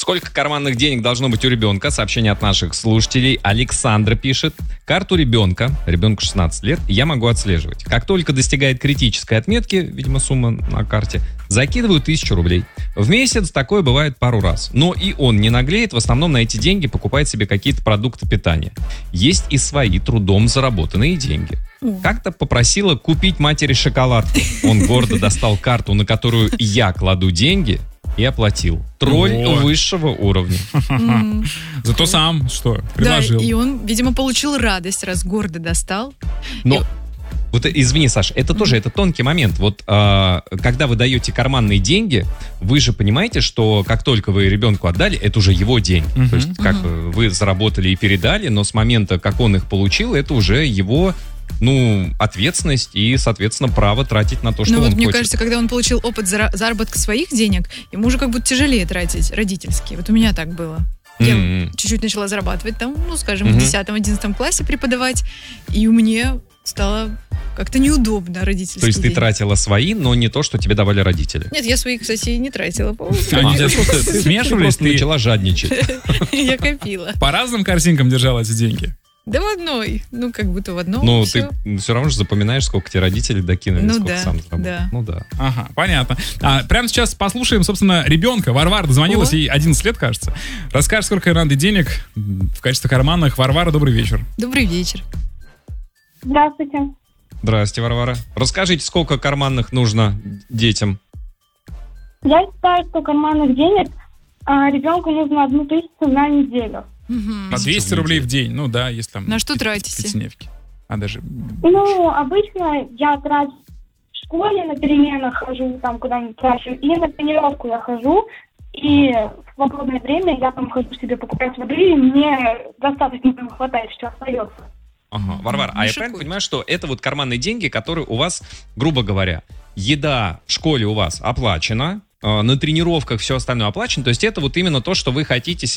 Сколько карманных денег должно быть у ребенка? Сообщение от наших слушателей. Александра пишет. Карту ребенку 16 лет, я могу отслеживать. Как только достигает критической отметки, видимо, сумма на карте, закидываю 1000 рублей. В месяц такое бывает пару раз. Но и он не наглеет, в основном на эти деньги покупает себе какие-то продукты питания. Есть и свои трудом заработанные деньги. Как-то попросила купить матери шоколадку. Он гордо достал карту, на которую я кладу деньги, и оплатил. Тролль высшего уровня. Зато сам что? Предложил. Да, и он, видимо, получил радость, раз гордо достал. Но... Вот извини, Саша, это тоже это тонкий момент. Вот когда вы даете карманные деньги, вы же понимаете, что как только вы ребенку отдали, это уже его деньги. То есть как вы заработали и передали, но с момента, как он их получил, это уже его ответственность и, соответственно, право тратить на то, что он хочет. Мне кажется, когда он получил опыт заработка своих денег, ему уже как будто тяжелее тратить родительские. Вот у меня так было. Я чуть-чуть начала зарабатывать там, скажем, в 10-11 классе преподавать, и мне стало как-то неудобно родительские То есть деньги. ты тратила свои, но не то, что тебе давали родители? Нет, я свои, кстати, не тратила. Ты смешивались? Ты начала жадничать. Я копила. По разным корзинкам держала эти деньги? Да в одной. Как будто в одном. Ну, все. ты все равно же запоминаешь, сколько тебе родители докинули, сколько сам заработал. Да. Ну да. Ага, понятно. Прямо сейчас послушаем, собственно, ребенка. Варвара дозвонилась, ей 11 лет, кажется. Расскажешь, сколько ей надо денег в качестве карманных. Варвара, добрый вечер. Добрый вечер. Здравствуйте. Здравствуйте, Варвара. Расскажите, сколько карманных нужно детям? Я считаю, что карманных денег ребенку нужно 1000 на неделю. По 200 рублей в день. Ну да, если там... На что тратите? Пятидневки. Даже... Обычно я трачу в школе, на переменах хожу, там куда-нибудь трачу, и на тренировку я хожу, и в свободное время я там хожу себе покупать воды, и мне достаточно хватает, что остается. Ага, Варвара, я правильно понимаю, что это вот карманные деньги, которые у вас, грубо говоря, еда в школе у вас оплачена, на тренировках все остальное оплачено, то есть это вот именно то, что вы хотите